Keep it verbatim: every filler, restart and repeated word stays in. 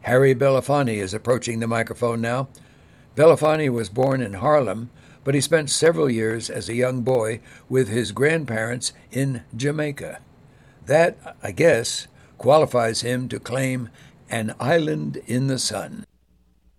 Harry Belafonte is approaching the microphone now. Belafonte was born in Harlem, but he spent several years as a young boy with his grandparents in Jamaica. That, I guess, qualifies him to claim an island in the sun.